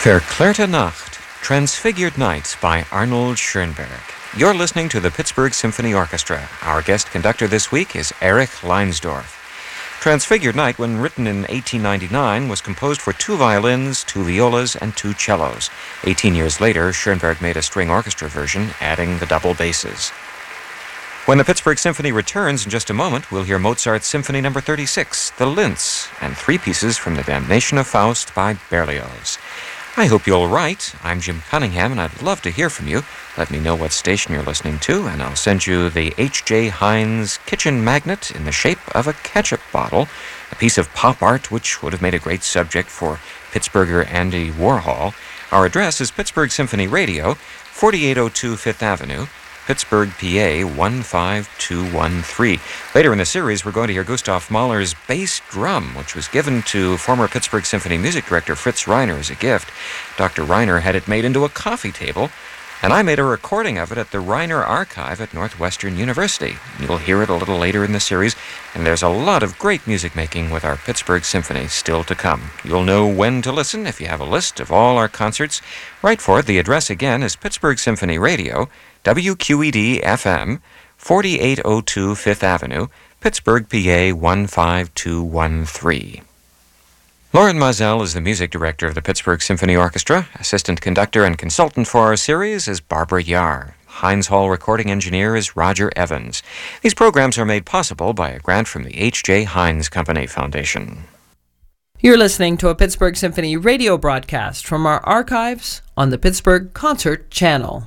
Verklärte Nacht, Transfigured Night by Arnold Schoenberg. You're listening to the Pittsburgh Symphony Orchestra. Our guest conductor this week is Erich Leinsdorf. Transfigured Night, when written in 1899, was composed for 2 violins, 2 violas, and 2 cellos. 18 years later, Schoenberg made a string orchestra version, adding the double basses. When the Pittsburgh Symphony returns in just a moment, we'll hear Mozart's Symphony No. 36, The Linz, and 3 pieces from The Damnation of Faust by Berlioz. I hope you'll write. I'm Jim Cunningham, and I'd love to hear from you. Let me know what station you're listening to, and I'll send you the H.J. Heinz kitchen magnet in the shape of a ketchup bottle, a piece of pop art which would have made a great subject for Pittsburgher Andy Warhol. Our address is Pittsburgh Symphony Radio, 4802 Fifth Avenue, Pittsburgh, PA 15213. Later in the series, we're going to hear Gustav Mahler's bass drum, which was given to former Pittsburgh Symphony music director Fritz Reiner as a gift. Dr. Reiner had it made into a coffee table, and I made a recording of it at the Reiner Archive at Northwestern University. You'll hear it a little later in the series, and there's a lot of great music making with our Pittsburgh Symphony still to come. You'll know when to listen if you have a list of all our concerts. Write for it. The address again is Pittsburgh Symphony Radio, WQED-FM, 4802 Fifth Avenue, Pittsburgh, PA 15213. Loren Mazel is the music director of the Pittsburgh Symphony Orchestra. Assistant conductor and consultant for our series is Barbara Yar. Heinz Hall recording engineer is Roger Evans. These programs are made possible by a grant from the H.J. Heinz Company Foundation. You're listening to a Pittsburgh Symphony radio broadcast from our archives on the Pittsburgh Concert Channel.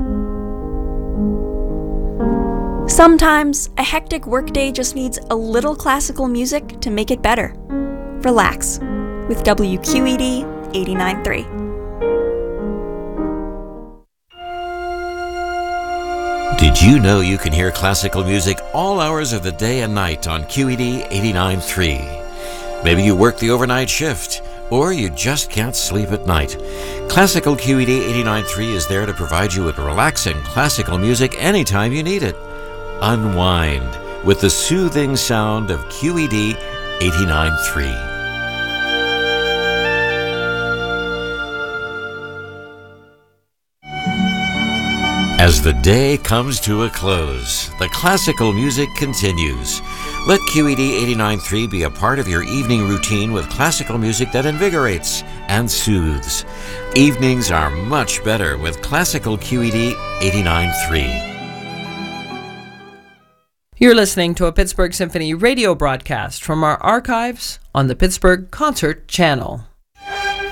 Sometimes a hectic workday just needs a little classical music to make it better. Relax with WQED 89.3. Did you know you can hear classical music all hours of the day and night on QED 89.3? Maybe you work the overnight shift, or you just can't sleep at night. Classical QED 89.3 is there to provide you with relaxing classical music anytime you need it. Unwind with the soothing sound of QED 89.3. As the day comes to a close, the classical music continues. Let QED 89.3 be a part of your evening routine with classical music that invigorates and soothes. Evenings are much better with classical QED 89.3. You're listening to a Pittsburgh Symphony radio broadcast from our archives on the Pittsburgh Concert Channel.